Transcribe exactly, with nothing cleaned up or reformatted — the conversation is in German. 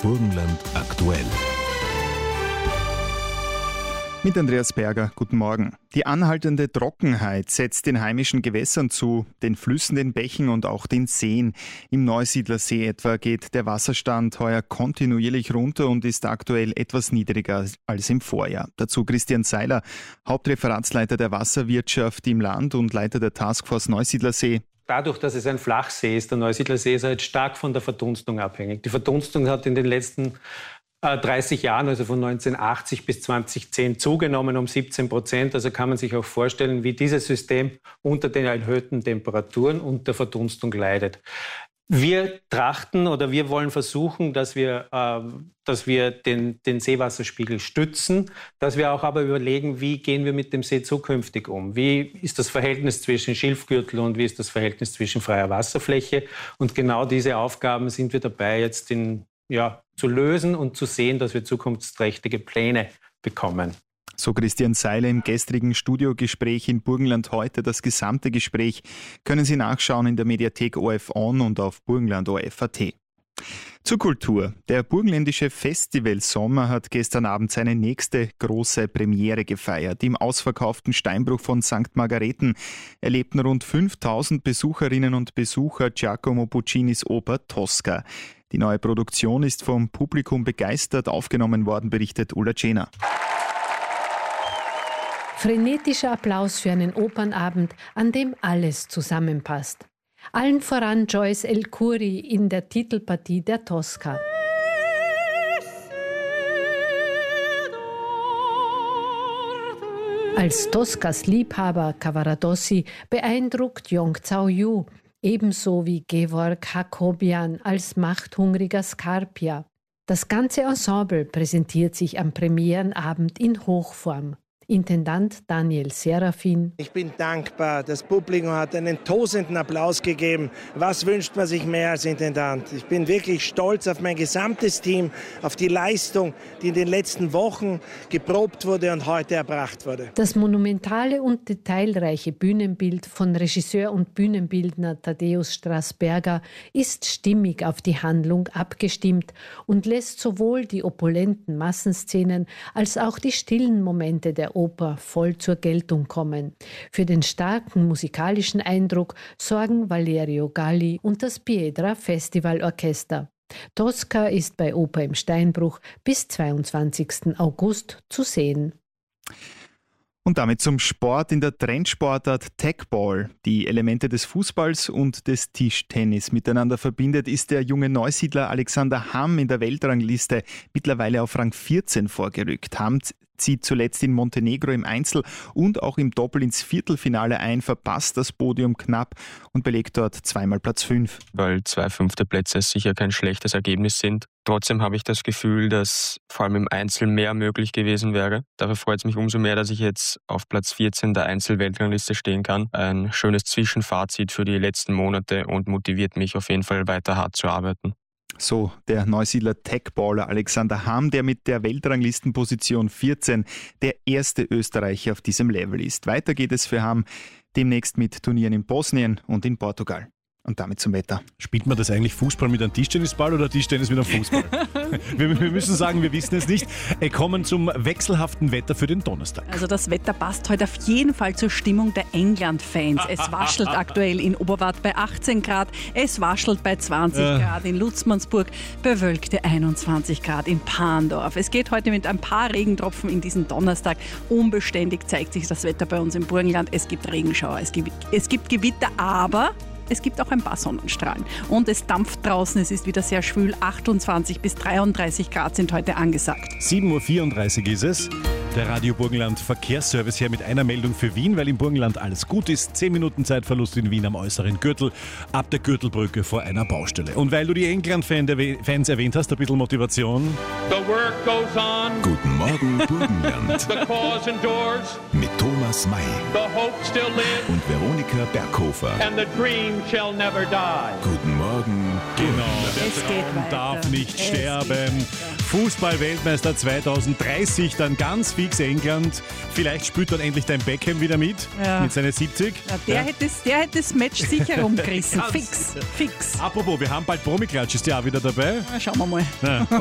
Burgenland aktuell. Mit Andreas Berger, guten Morgen. Die anhaltende Trockenheit setzt den heimischen Gewässern zu, den Flüssen, den Bächen und auch den Seen. Im Neusiedlersee etwa geht der Wasserstand heuer kontinuierlich runter und ist aktuell etwas niedriger als im Vorjahr. Dazu Christian Seiler, Hauptreferatsleiter der Wasserwirtschaft im Land und Leiter der Taskforce Neusiedlersee. Dadurch, dass es ein Flachsee ist, der Neusiedlersee, ist er jetzt stark von der Verdunstung abhängig. Die Verdunstung hat in den letzten dreißig Jahren, also von neunzehnhundertachtzig bis zweitausendzehn, zugenommen um siebzehn Prozent. Also kann man sich auch vorstellen, wie dieses System unter den erhöhten Temperaturen und der Verdunstung leidet. Wir trachten oder wir wollen versuchen, dass wir, äh, dass wir den, den Seewasserspiegel stützen, dass wir auch aber überlegen, wie gehen wir mit dem See zukünftig um? Wie ist das Verhältnis zwischen Schilfgürtel und wie ist das Verhältnis zwischen freier Wasserfläche? Und genau diese Aufgaben sind wir dabei, jetzt in Ja, zu lösen und zu sehen, dass wir zukunftsträchtige Pläne bekommen. So Christian Seiler im gestrigen Studiogespräch in Burgenland heute. Das gesamte Gespräch können Sie nachschauen in der Mediathek O F On und auf burgenland punkt o f punkt a t. Zur Kultur. Der burgenländische Festival Sommer hat gestern Abend seine nächste große Premiere gefeiert. Im ausverkauften Steinbruch von Sankt Margareten erlebten rund fünftausend Besucherinnen und Besucher Giacomo Puccinis Oper Tosca. Die neue Produktion ist vom Publikum begeistert aufgenommen worden, berichtet Ulla Cena. Frenetischer Applaus für einen Opernabend, an dem alles zusammenpasst. Allen voran Joyce El Khoury in der Titelpartie der Tosca. Als Toscas Liebhaber Cavaradossi beeindruckt Yong Zhao-yu, ebenso wie Gevorg Hakobian als machthungriger Scarpia. Das ganze Ensemble präsentiert sich am Premierenabend in Hochform. Intendant Daniel Serafin. Ich bin dankbar. Das Publikum hat einen tosenden Applaus gegeben. Was wünscht man sich mehr als Intendant? Ich bin wirklich stolz auf mein gesamtes Team, auf die Leistung, die in den letzten Wochen geprobt wurde und heute erbracht wurde. Das monumentale und detailreiche Bühnenbild von Regisseur und Bühnenbildner Tadeusz Strasberger ist stimmig auf die Handlung abgestimmt und lässt sowohl die opulenten Massenszenen als auch die stillen Momente der Oper voll zur Geltung kommen. Für den starken musikalischen Eindruck sorgen Valerio Galli und das Piedra Festivalorchester. Tosca ist bei Oper im Steinbruch bis zweiundzwanzigsten August zu sehen. Und damit zum Sport in der Trendsportart Tagball. Die Elemente des Fußballs und des Tischtennis miteinander verbindet, ist der junge Neusiedler Alexander Hamm in der Weltrangliste mittlerweile auf Rang vierzehn vorgerückt. Hamm zieht zuletzt in Montenegro im Einzel und auch im Doppel ins Viertelfinale ein, verpasst das Podium knapp und belegt dort zweimal Platz fünf. Weil zwei fünfte Plätze sicher kein schlechtes Ergebnis sind. Trotzdem habe ich das Gefühl, dass vor allem im Einzel mehr möglich gewesen wäre. Dafür freut es mich umso mehr, dass ich jetzt auf Platz vierzehn der Einzel-Weltrangliste stehen kann. Ein schönes Zwischenfazit für die letzten Monate und motiviert mich auf jeden Fall weiter hart zu arbeiten. So der Neusiedler Tagballer Alexander Hamm, der mit der Weltranglistenposition vierzehn der erste Österreicher auf diesem Level ist. Weiter geht es für Hamm demnächst mit Turnieren in Bosnien und in Portugal. Und damit zum Wetter. Spielt man das eigentlich Fußball mit einem Tischtennisball oder Tischtennis mit einem Fußball? wir, wir müssen sagen, wir wissen es nicht. Wir kommen zum wechselhaften Wetter für den Donnerstag. Also das Wetter passt heute auf jeden Fall zur Stimmung der England-Fans. Es waschelt aktuell in Oberwart bei achtzehn Grad, es waschelt bei zwanzig äh. Grad in Lutzmannsburg, bewölkte einundzwanzig Grad in Parndorf. Es geht heute mit ein paar Regentropfen in diesen Donnerstag. Unbeständig zeigt sich das Wetter bei uns im Burgenland. Es gibt Regenschauer, es gibt, es gibt Gewitter, aber es gibt auch ein paar Sonnenstrahlen. Und es dampft draußen, es ist wieder sehr schwül. achtundzwanzig bis dreiunddreißig Grad sind heute angesagt. sieben Uhr vierunddreißig ist es. Der Radio Burgenland Verkehrsservice hier mit einer Meldung für Wien, weil im Burgenland alles gut ist. Zehn Minuten Zeitverlust in Wien am äußeren Gürtel, ab der Gürtelbrücke vor einer Baustelle. Und weil du die England-Fans erwähnt hast, ein bisschen Motivation. The work goes on. Guten Morgen Burgenland. The cause endures. Mit Thomas May. The hope still lives. Und Veronika Berghofer. And the dream shall never die. Guten Morgen. Genau, der es geht Traum weiter. darf nicht es sterben. Fußball-Weltmeister zweitausenddreißig, dann ganz fix England. Vielleicht spielt dann endlich dein Beckham wieder mit, ja. mit seinen siebzig. Ja, der, ja. Hätte, der hätte das Match sicher rumgerissen. Fix, fix. Apropos, wir haben bald Promiklatsch, ist ja auch wieder dabei. Na, schauen wir mal. Ja.